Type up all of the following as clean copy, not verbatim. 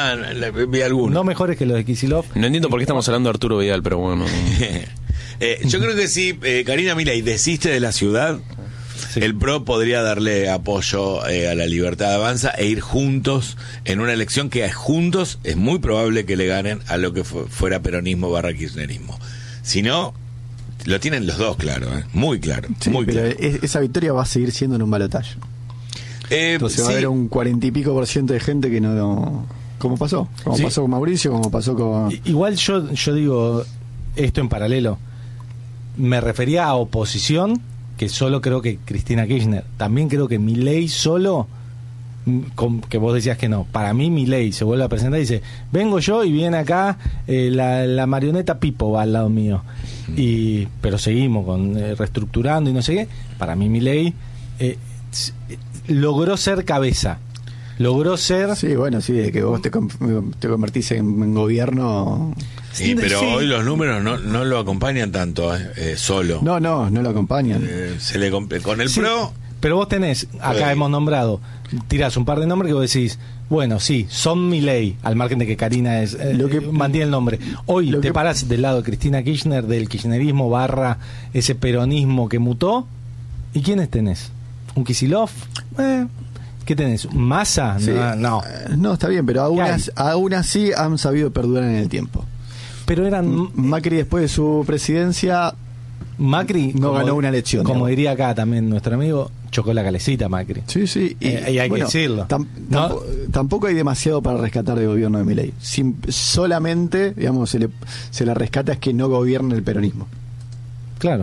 vi algunos. No mejores que los de Kicillof. No entiendo por qué estamos hablando de Arturo Vidal, pero bueno. Yo creo que si Karina Milei desiste de la ciudad, sí, el PRO podría darle apoyo a la Libertad Avanza e ir juntos en una elección que juntos es muy probable que le ganen a lo que fuera peronismo / kirchnerismo. Si no, lo tienen los dos claro, muy claro. Sí, muy pero claro. Esa victoria va a seguir siendo en un balotaje. Entonces va a haber un 40 y pico % de gente que no... Como pasó con Mauricio, como pasó con... Igual yo digo esto en paralelo. Me refería a oposición, que solo creo que Cristina Kirchner. También creo que Milei solo, que vos decías que no. Para mí Milei se vuelve a presentar y dice, vengo yo y viene acá la marioneta Pipo va al lado mío. Pero seguimos con reestructurando y no sé qué. Para mí Milei logró ser cabeza. Logró ser... Sí, bueno, sí, de que vos te convertís en gobierno... Sí, pero sí, hoy los números no lo acompañan tanto solo. No lo acompañan. Con el PRO... Pero vos tenés, acá hemos nombrado, tirás un par de nombres que vos decís, bueno, sí, son Milei, al margen de que Karina mantiene el nombre. Hoy te parás del lado de Cristina Kirchner, del kirchnerismo / ese peronismo que mutó, ¿y quiénes tenés? ¿Un Kicillof? ¿Qué tenés? ¿Massa? Sí. No, está bien, pero aún así han sabido perdurar en el tiempo. Pero eran... Macri, después de su presidencia, Macri no ganó una elección. Como diría acá también nuestro amigo, chocó la calecita Macri. Sí. Y hay que decirlo. Tampoco hay demasiado para rescatar del gobierno de Milei. Solamente, digamos, se le rescata es que no gobierne el peronismo. Claro.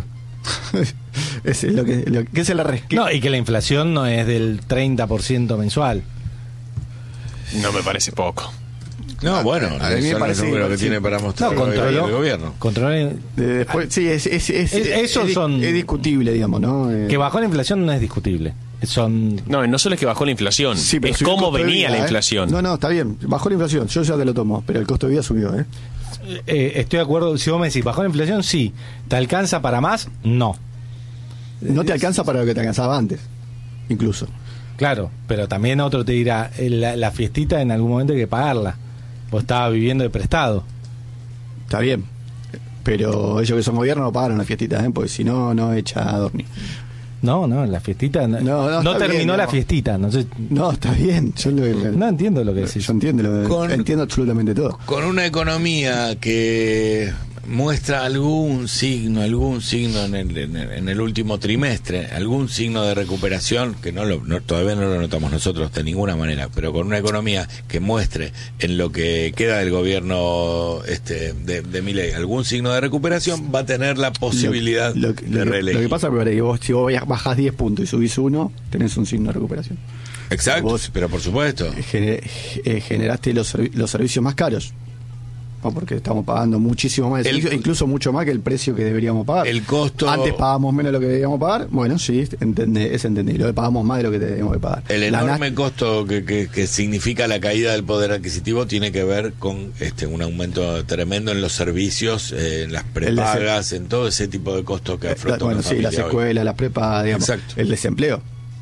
Es lo que se le rescata. No, y que la inflación no es del 30% mensual. No me parece poco. No, bueno, a mí me parece el número que tiene para mostrar el gobierno. Después, sí, es discutible, digamos, ¿no? Que bajó la inflación no es discutible. No solo es que bajó la inflación, sí, es cómo venía la inflación. No, está bien, bajó la inflación, yo ya te lo tomo, pero el costo de vida subió, estoy de acuerdo, si vos me decís, bajó la inflación, sí. ¿Te alcanza para más? No. No te alcanza para lo que te alcanzaba antes, incluso. Claro, pero también otro te dirá, la fiestita en algún momento hay que pagarla. Vos estabas viviendo de prestado. Está bien, pero ellos que son gobierno no pagaron la fiestita, porque si no echa a dormir. No, la fiestita no terminó bien, la fiestita. No, está bien. No entiendo lo que decís. Yo entiendo absolutamente todo. Con una economía que muestra algún signo en el último trimestre, algún signo de recuperación que todavía no lo notamos nosotros de ninguna manera, pero con una economía que muestre en lo que queda del gobierno de Milei algún signo de recuperación, va a tener la posibilidad de reelegir. Lo que pasa es que si vos bajás 10 puntos y subís 1, tenés un signo de recuperación. Exacto, vos, pero por supuesto generaste los servicios más caros, porque estamos pagando muchísimo más, incluso mucho más que el precio que deberíamos pagar. El costo... Antes pagábamos menos de lo que debíamos pagar. Bueno, sí, es entendible. Pagamos más de lo que debíamos de pagar. El enorme costo que significa la caída del poder adquisitivo tiene que ver con un aumento tremendo en los servicios, en las prepagas, en todo ese tipo de costos que afronta una familia las escuelas, las prepas, digamos. Exacto. El desempleo.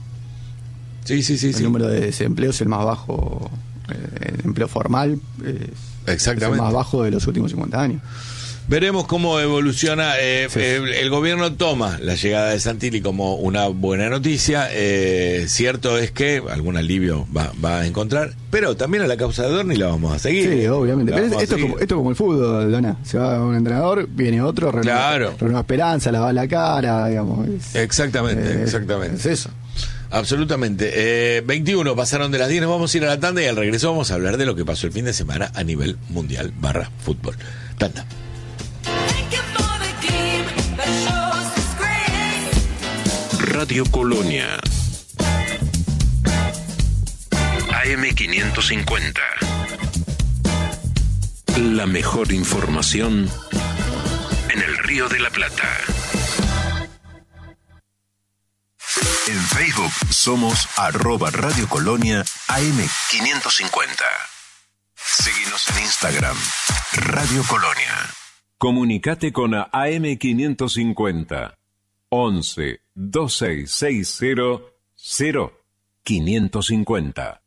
Sí. El número de desempleo es el más bajo. El empleo formal exactamente, es el más bajo de los últimos 50 años. Veremos cómo evoluciona. El gobierno toma la llegada de Santilli como una buena noticia. Cierto es que algún alivio va a encontrar, pero también a la causa de Dorni la vamos a seguir. Sí, obviamente. Pero esto como el fútbol, Dona. Se va un entrenador, viene otro, renueva esperanza, lava la cara, digamos. Exactamente. Es eso. Absolutamente. 21 pasaron de las 10, nos vamos a ir a la tanda y al regreso vamos a hablar de lo que pasó el fin de semana a nivel mundial / fútbol. Tanda. Radio Colonia AM550. La mejor información en el Río de la Plata. En Facebook somos @Radio Colonia AM550. Seguinos en Instagram, Radio Colonia. Comunicate con AM550 11 2660 0550.